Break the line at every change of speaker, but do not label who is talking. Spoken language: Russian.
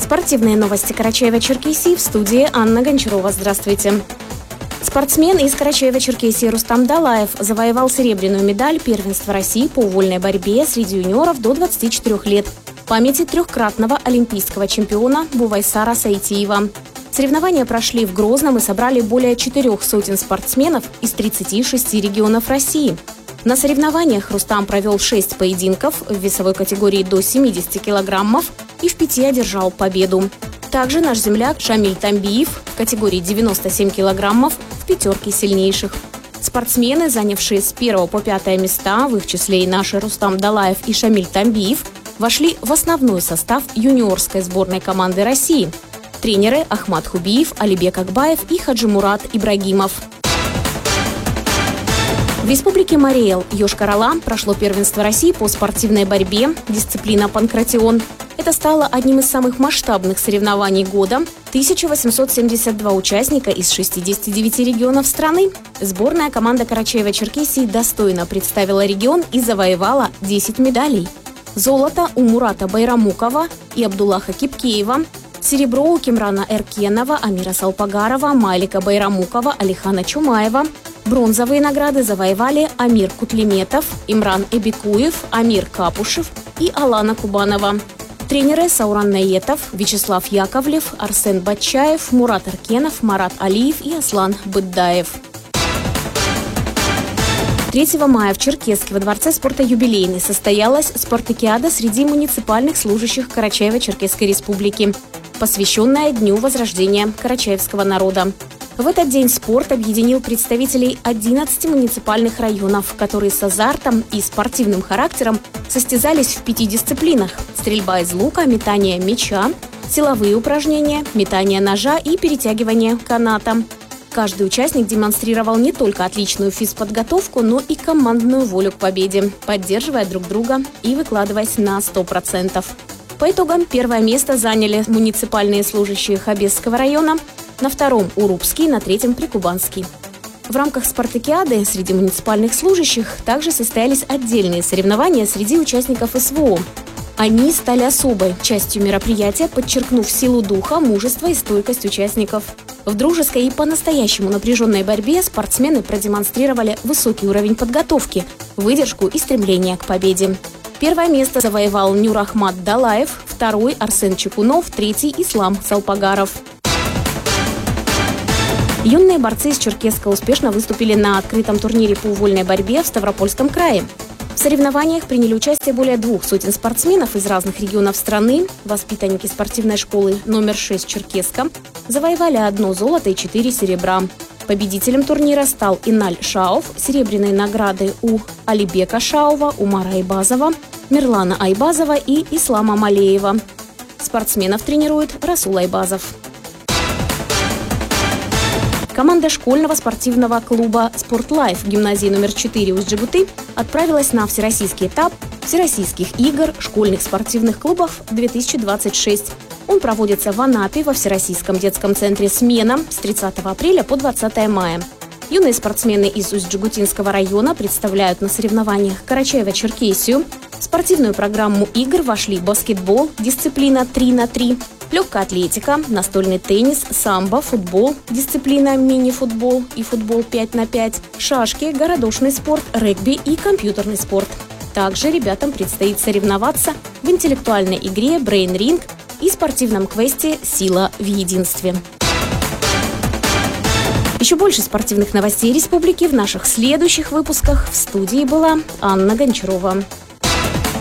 Спортивные новости Карачаева-Черкесии, в студии Анна Гончарова. Здравствуйте. Спортсмен из Карачаева-Черкесии Рустам Далаев завоевал серебряную медаль первенства России по вольной борьбе среди юниоров до 24 лет в памяти трехкратного олимпийского чемпиона Бувайсара Сайтиева. Соревнования прошли в Грозном и собрали более 400 спортсменов из 36 регионов России. На соревнованиях Рустам провел 6 поединков в весовой категории до 70 килограммов и в 5 одержал победу. Также наш земляк Шамиль Тамбиев в категории 97 килограммов в пятерке сильнейших. Спортсмены, занявшие с 1 по 5 места, в их числе и наши Рустам Далаев и Шамиль Тамбиев, вошли в основной состав юниорской сборной команды России. Тренеры Ахмат Хубиев, Алибек Акбаев и Хаджимурат Ибрагимов. В Республике Марий Эл, Йошкар-Ола, прошло первенство России по спортивной борьбе, дисциплина панкратион. Это стало одним из самых масштабных соревнований года. 1872 участника из 69 регионов страны. Сборная команда Карачаева-Черкесии достойно представила регион и завоевала 10 медалей. Золото у Мурата Байрамукова и Абдуллаха Кипкеева. Серебро у Кимрана Эркенова, Амира Салпагарова, Малика Байрамукова, Алихана Чумаева. Бронзовые награды завоевали Амир Кутлиметов, Имран Эбикуев, Амир Капушев и Алана Кубанова. Тренеры Сауран Наетов, Вячеслав Яковлев, Арсен Батчаев, Мурат Эркенов, Марат Алиев и Аслан Быддаев. 3 мая в Черкесске во Дворце спорта «Юбилейный» состоялась спартакиада среди муниципальных служащих Карачаево-Черкесской республики, посвященная Дню возрождения карачаевского народа. В этот день спорт объединил представителей 11 муниципальных районов, которые с азартом и спортивным характером состязались в 5 дисциплинах – стрельба из лука, метание мяча, силовые упражнения, метание ножа и перетягивание каната. Каждый участник демонстрировал не только отличную физподготовку, но и командную волю к победе, поддерживая друг друга и выкладываясь на 100%. По итогам первое место заняли муниципальные служащие Хабесского района, на втором – Урупский, на третьем – Прикубанский. В рамках спартакиады среди муниципальных служащих также состоялись отдельные соревнования среди участников СВО. Они стали особой частью мероприятия, подчеркнув силу духа, мужество и стойкость участников. В дружеской и по-настоящему напряженной борьбе спортсмены продемонстрировали высокий уровень подготовки, выдержку и стремление к победе. Первое место завоевал Нюрахмат Далаев, второй – Арсен Чекунов, третий – Ислам Салпагаров. Юные борцы из Черкесска успешно выступили на открытом турнире по вольной борьбе в Ставропольском крае. В соревнованиях приняли участие более 200 спортсменов из разных регионов страны. Воспитанники спортивной школы номер 6 Черкесска завоевали 1 золото и 4 серебра. Победителем турнира стал Иналь Шауф. Серебряные награды у Алибека Шаува, Умара Айбазова, Мирлана Айбазова и Ислама Малеева. Спортсменов тренирует Расул Айбазов. Команда школьного спортивного клуба «Спортлайф» гимназии номер 4 Усть-Джигуты отправилась на всероссийский этап Всероссийских игр школьных спортивных клубов 2026. Он проводится в Анапе во Всероссийском детском центре «Смена» с 30 апреля по 20 мая. Юные спортсмены из Усть-Джигутинского района представляют на соревнованиях Карачаево-Черкесию. В спортивную программу игр вошли баскетбол, дисциплина 3х3, легкая атлетика, настольный теннис, самбо, футбол, дисциплина мини-футбол и футбол 5х5, шашки, городошный спорт, регби и компьютерный спорт. Также ребятам предстоит соревноваться в интеллектуальной игре Brain Ring и спортивном квесте «Сила в единстве». Еще больше спортивных новостей республики в наших следующих выпусках. В студии была Анна Гончарова.